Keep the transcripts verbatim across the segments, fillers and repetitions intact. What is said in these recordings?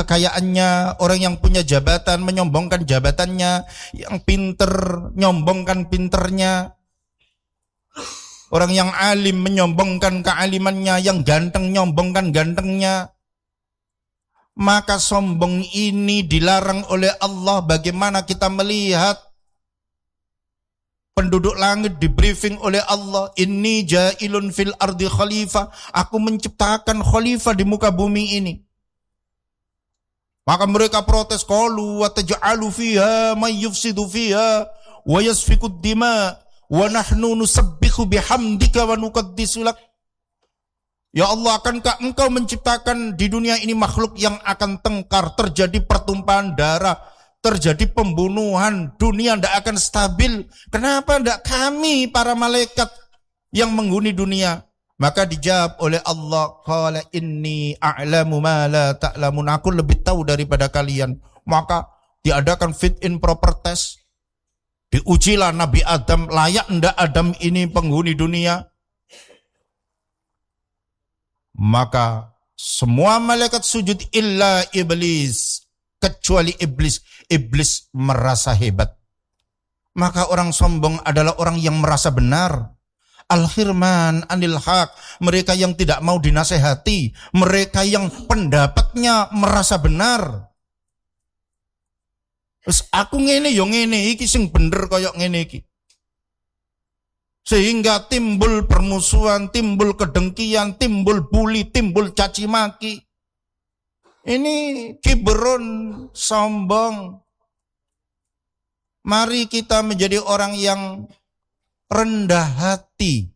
kekayaannya, orang yang punya jabatan menyombongkan jabatannya, yang pinter nyombongkan pinternya, orang yang alim menyombongkan kealimannya, yang ganteng nyombongkan gantengnya. Maka sombong ini dilarang oleh Allah. Bagaimana kita melihat penduduk langit di briefing oleh Allah, inni ja'ilun fil ardi khalifah, aku menciptakan khalifah di muka bumi ini. Maka mereka protes, qalu wa taj'alu fiha may yufsidu fiha wa yasfikud dima wa nahnu nusabbihu bihamdika wa nuqaddisu lak. Ya Allah, akankah engkau menciptakan di dunia ini makhluk yang akan tengkar, terjadi pertumpahan darah, terjadi pembunuhan, dunia tidak akan stabil. Kenapa tidak kami para malaikat yang menghuni dunia? Maka dijawab oleh Allah, qala inni a'lamu ma la ta'lamun, aku lebih tahu daripada kalian. Maka diadakan fit in proper test. Diujilah Nabi Adam, layak ndak Adam ini penghuni dunia? Maka semua malaikat sujud illa iblis, kecuali iblis. Iblis merasa hebat. Maka orang sombong adalah orang yang merasa benar. Al-khirman anil haq, mereka yang tidak mau dinasehati, mereka yang pendapatnya merasa benar. Terus aku ngene yo ngene iki sing bener koyok ngene iki. Sehingga timbul permusuhan, timbul kedengkian, timbul bully, timbul caci maki. Ini kibrun, sombong. Mari kita menjadi orang yang rendah hati.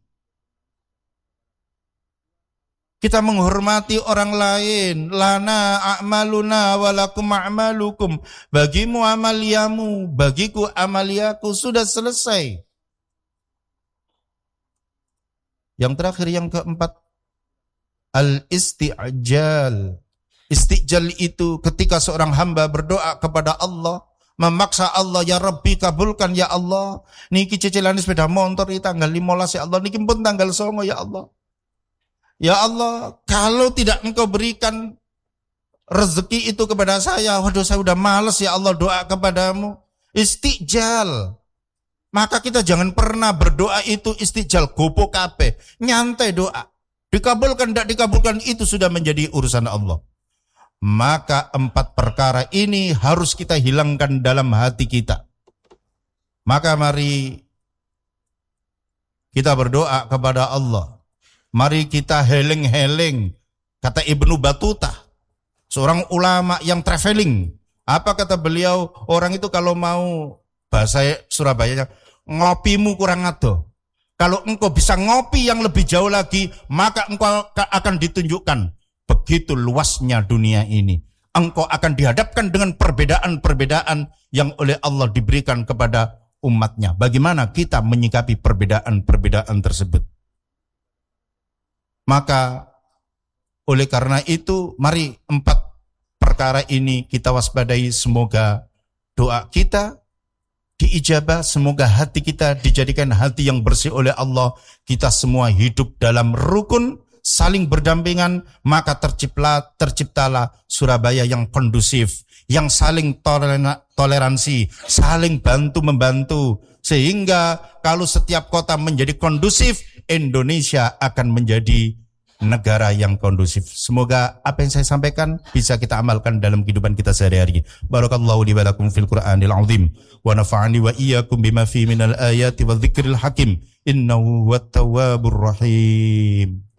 Kita menghormati orang lain. Lana a'maluna walakum a'malukum. Bagimu amaliamu, bagiku amaliaku. Sudah selesai. Yang terakhir, yang keempat, al-isti'jal. Isti'jal itu ketika seorang hamba berdoa kepada Allah, memaksa Allah, ya Rabbi kabulkan ya Allah. Niki cicilan sepeda motor ini tanggal lima belas ya Allah, niki pun tanggal songo ya Allah. Ya Allah, kalau tidak engkau berikan rezeki itu kepada saya, waduh saya udah males ya Allah doa kepadamu. Isti'jal. Maka kita jangan pernah berdoa itu istiqjal, gopo kape, nyantai doa. Dikabulkan, tidak dikabulkan, itu sudah menjadi urusan Allah. Maka empat perkara ini harus kita hilangkan dalam hati kita. Maka mari kita berdoa kepada Allah. Mari kita heling-heling. Kata Ibnu Battuta, seorang ulama yang traveling. Apa kata beliau? Orang itu kalau mau, bahasa Surabayanya, ngopimu kurang ado. Kalau engkau bisa ngopi yang lebih jauh lagi, maka engkau akan ditunjukkan begitu luasnya dunia ini. Engkau akan dihadapkan dengan perbedaan-perbedaan yang oleh Allah diberikan kepada umatnya. Bagaimana kita menyikapi perbedaan-perbedaan tersebut? Maka oleh karena itu, mari empat perkara ini kita waspadai. Semoga doa kita diijabah, semoga hati kita dijadikan hati yang bersih oleh Allah. Kita semua hidup dalam rukun, saling berdampingan, maka terciptalah, terciptalah Surabaya yang kondusif, yang saling toleransi, saling bantu-membantu. Sehingga kalau setiap kota menjadi kondusif, Indonesia akan menjadi negara yang kondusif. Semoga apa yang saya sampaikan bisa kita amalkan dalam kehidupan kita sehari-hari. Barakallahu li wa lakum fil Qur'anil azim wa nafa'ani wa iyyakum bima fi minal ayati wa dzikril hakim innahu wat tawwabur rahim.